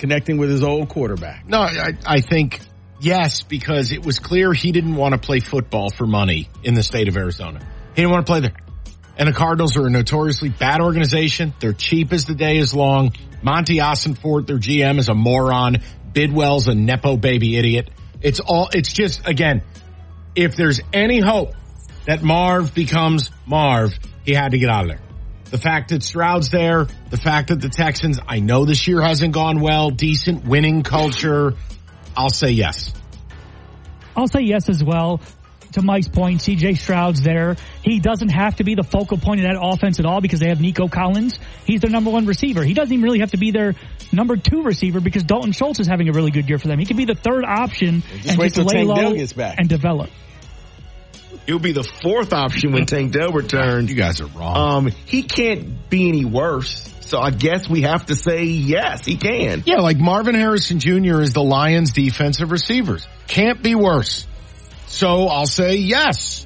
connecting with his old quarterback. No, I think yes, because it was clear he didn't want to play football for money in the state of Arizona. He didn't want to play there. And the Cardinals are a notoriously bad organization. They're cheap as the day is long. Monty Ossenfort, their GM, is a moron. Bidwell's a Nepo baby idiot. It's just, again, if there's any hope that Marv becomes Marv, he had to get out of there. The fact that Stroud's there, the fact that the Texans, I know this year hasn't gone well, decent winning culture, I'll say yes. I'll say yes as well. To Mike's point, C.J. Stroud's there. He doesn't have to be the focal point of that offense at all because they have Nico Collins. He's their number one receiver. He doesn't even really have to be their number two receiver because Dalton Schultz is having a really good year for them. He can be the third option and just lay low and develop. He'll be the fourth option when Tank Dell returns. You guys are wrong. He can't be any worse. So I guess we have to say yes, he can. Yeah, like Marvin Harrison Jr. is the Lions' defensive receivers. Can't be worse. So I'll say yes.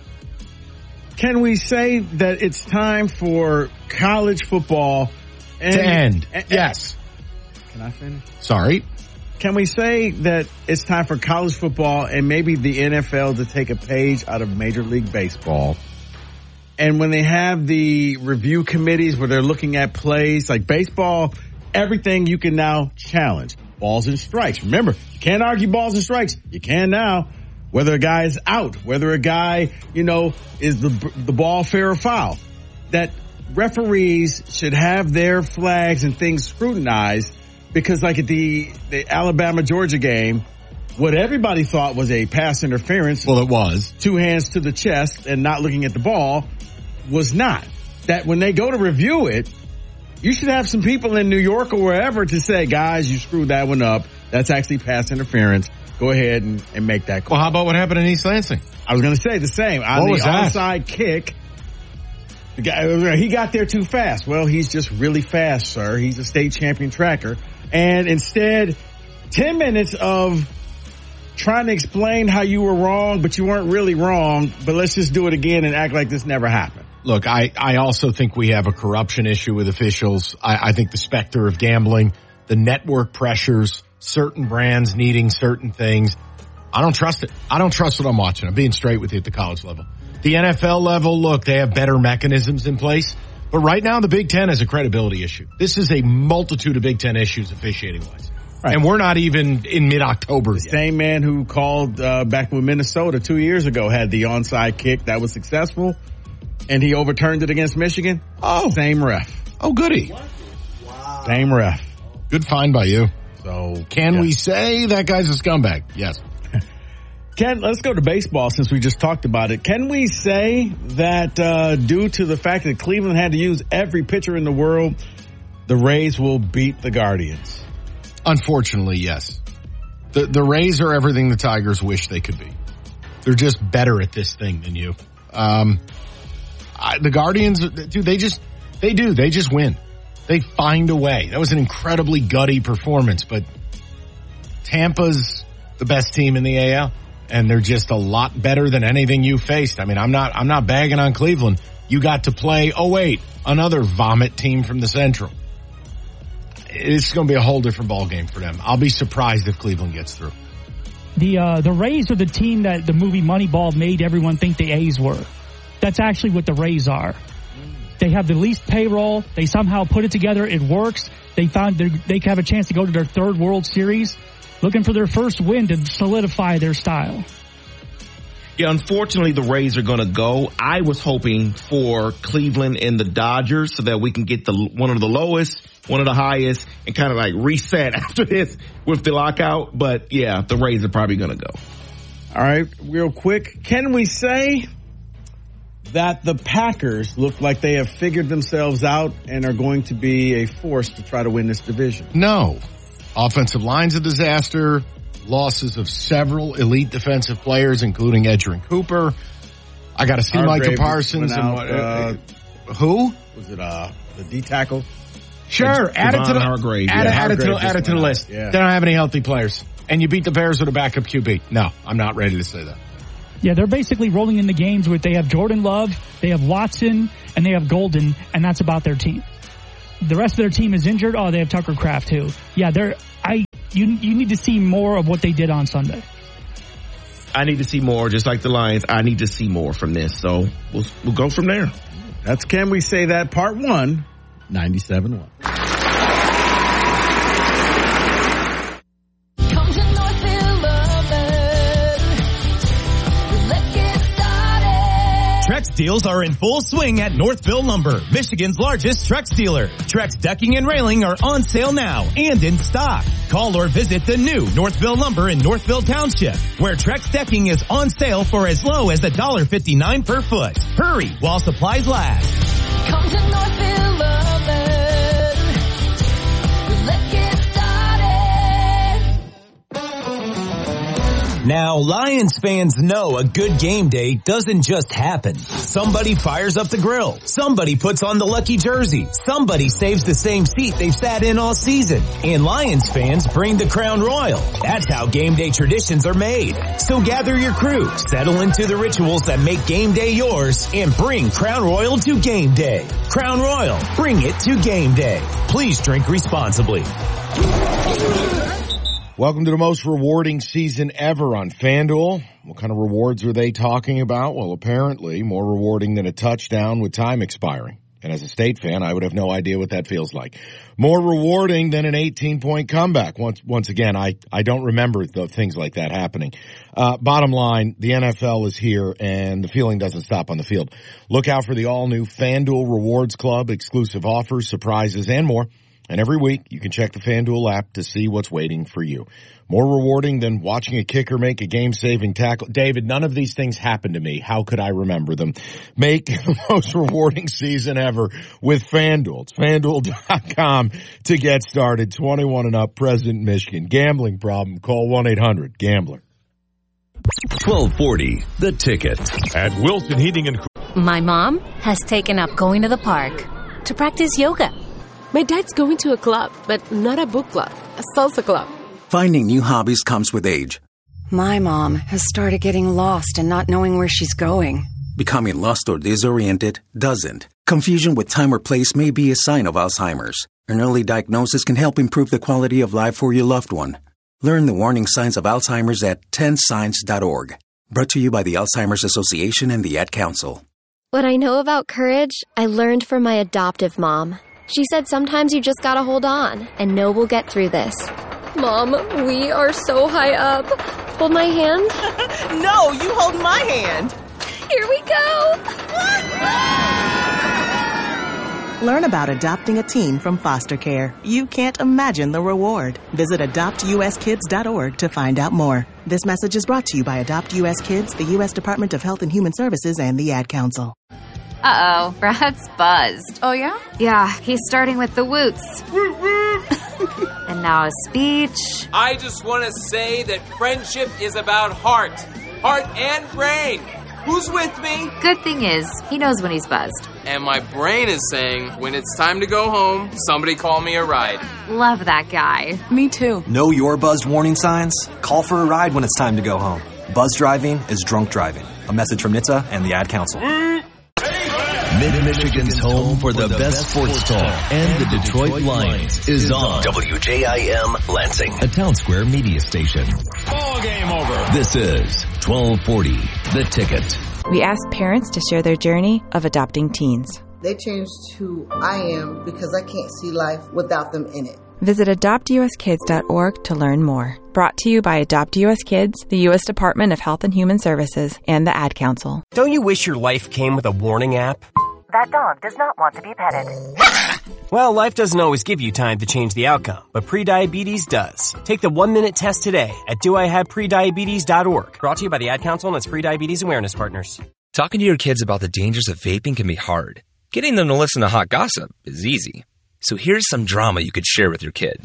Can we say that it's time for college football to end? Yes. Can I finish? Sorry. Can we say that it's time for college football and maybe the NFL to take a page out of Major League Baseball? And when they have the review committees where they're looking at plays like baseball, everything you can now challenge. Balls and strikes. Remember, you can't argue balls and strikes. You can now. Whether a guy is out, whether a guy, is the ball fair or foul. That referees should have their flags and things scrutinized because like at the Alabama-Georgia game, what everybody thought was a pass interference. Well, it was. 2 hands to the chest and not looking at the ball was not. That when they go to review it, you should have some people in New York or wherever to say, guys, you screwed that one up. That's actually pass interference. Go ahead and make that call. Well, how about what happened in East Lansing? I was going to say the same. On the onside kick, the guy, he got there too fast. Well, he's just really fast, sir. He's a state champion tracker. And instead, 10 minutes of trying to explain how you were wrong, but you weren't really wrong, but let's just do it again and act like this never happened. Look, I also think we have a corruption issue with officials. I think the specter of gambling, the network pressures, certain brands needing certain things. I don't trust it. I don't trust what I'm watching. I'm being straight with you at the college level. The NFL level, look, they have better mechanisms in place. But right now, the Big Ten has a credibility issue. This is a multitude of Big Ten issues officiating-wise. Right. And we're not even in mid-October yet. The same man who called back with Minnesota 2 years ago had the onside kick that was successful, and he overturned it against Michigan. Oh. Same ref. Oh, goody. Wow. Same ref. Good find by you. So, can we say that guy's a scumbag? Yes. Let's go to baseball since we just talked about it. Can we say that due to the fact that Cleveland had to use every pitcher in the world, the Rays will beat the Guardians? Unfortunately, yes. The Rays are everything the Tigers wish they could be. They're just better at this thing than you. The Guardians, dude, they just win. They find a way. That was an incredibly gutty performance, but Tampa's the best team in the AL, and they're just a lot better than anything you faced. I mean, I'm not bagging on Cleveland. You got to play, another vomit team from the Central. It's going to be a whole different ball game for them. I'll be surprised if Cleveland gets through. The Rays are the team that the movie Moneyball made everyone think the A's were. That's actually what the Rays are. They have the least payroll. They somehow put it together. It works. They found they have a chance to go to their third World Series, looking for their first win to solidify their style. Yeah, unfortunately, the Rays are going to go. I was hoping for Cleveland and the Dodgers so that we can get one of the lowest, one of the highest, and kind of like reset after this with the lockout. But yeah, the Rays are probably going to go. All right, real quick. Can we say that the Packers look like they have figured themselves out and are going to be a force to try to win this division? No. Offensive line's a disaster. Losses of several elite defensive players, including Edgerrin Cooper. I got to see Micah Parsons. Who? Was it the D tackle? Sure. Add it to the list. Yeah. They don't have any healthy players. And you beat the Bears with a backup QB. No, I'm not ready to say that. Yeah, they're basically rolling in the games with they have Jordan Love, they have Watson, and they have Golden, and that's about their team. The rest of their team is injured. Oh, they have Tucker Kraft too. Yeah, you need to see more of what they did on Sunday. I need to see more, just like the Lions. I need to see more from this. So we'll go from there. That's Can We Say That Part 1, 97.1. Trex deals are in full swing at Northville Lumber, Michigan's largest Trex dealer. Trex decking and railing are on sale now and in stock. Call or visit the new Northville Lumber in Northville Township, where Trex decking is on sale for as low as $1.59 per foot. Hurry while supplies last. Come to Northville Lumber. Let's get started. Now, Lions fans know a good game day doesn't just happen. Somebody fires up the grill. Somebody puts on the lucky jersey. Somebody saves the same seat they've sat in all season. And Lions fans bring the Crown Royal. That's how game day traditions are made. So gather your crew, settle into the rituals that make game day yours, and bring Crown Royal to game day. Crown Royal, bring it to game day. Please drink responsibly. Welcome to the most rewarding season ever on FanDuel. What kind of rewards are they talking about? Well, apparently more rewarding than a touchdown with time expiring. And as a State fan, I would have no idea what that feels like. More rewarding than an 18-point comeback. Once again, I don't remember the things like that happening. Bottom line, the NFL is here and the feeling doesn't stop on the field. Look out for the all-new FanDuel Rewards Club, exclusive offers, surprises, and more. And every week, you can check the FanDuel app to see what's waiting for you. More rewarding than watching a kicker make a game-saving tackle. David, none of these things happened to me. How could I remember them? Make the most rewarding season ever with FanDuel. It's FanDuel.com to get started. 21 and up, President Michigan. Gambling problem, call 1-800-GAMBLER. 1240, The Ticket. At Wilson Heating and Cooling. My mom has taken up going to the park to practice yoga. My dad's going to a club, but not a book club, a salsa club. Finding new hobbies comes with age. My mom has started getting lost and not knowing where she's going. Becoming lost or disoriented doesn't. Confusion with time or place may be a sign of Alzheimer's. An early diagnosis can help improve the quality of life for your loved one. Learn the warning signs of Alzheimer's at 10signs.org. Brought to you by the Alzheimer's Association and the Ad Council. What I know about courage, I learned from my adoptive mom. She said sometimes you just gotta hold on and know we'll get through this. Mom, we are so high up. Hold my hand? No, you hold my hand. Here we go. Learn about adopting a teen from foster care. You can't imagine the reward. Visit adoptuskids.org to find out more. This message is brought to you by Adopt U.S. Kids, the U.S. Department of Health and Human Services, and the Ad Council. Uh-oh, Brad's buzzed. Oh, yeah? Yeah, he's starting with the woots. And now a speech. I just want to say that friendship is about heart and brain. Who's with me? Good thing is, he knows when he's buzzed. And my brain is saying, when it's time to go home, somebody call me a ride. Love that guy. Me too. Know your buzzed warning signs? Call for a ride when it's time to go home. Buzz driving is drunk driving. A message from NHTSA and the Ad Council. Mid-Michigan's home for the best sports talk and the Detroit Lions is on WJIM Lansing, a Town Square media station. Ball game over. This is 1240, The Ticket. We ask parents to share their journey of adopting teens. They changed who I am because I can't see life without them in it. Visit adoptuskids.org to learn more. Brought to you by Adopt U.S. Kids, the U.S. Department of Health and Human Services, and the Ad Council. Don't you wish your life came with a warning app? That dog does not want to be petted. Well, life doesn't always give you time to change the outcome, but prediabetes does. Take the 1-minute test today at doihaveprediabetes.org. Brought to you by the Ad Council and its prediabetes awareness partners. Talking to your kids about the dangers of vaping can be hard. Getting them to listen to hot gossip is easy. So here's some drama you could share with your kid.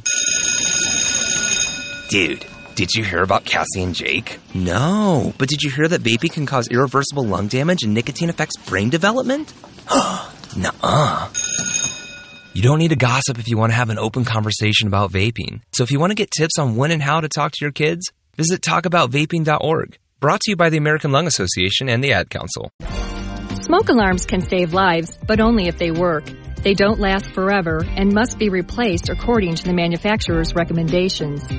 Dude, did you hear about Cassie and Jake? No, but did you hear that vaping can cause irreversible lung damage and nicotine affects brain development? Nuh-uh. You don't need to gossip if you want to have an open conversation about vaping. So if you want to get tips on when and how to talk to your kids, visit talkaboutvaping.org. Brought to you by the American Lung Association and the Ad Council. Smoke alarms can save lives, but only if they work. They don't last forever and must be replaced according to the manufacturer's recommendations.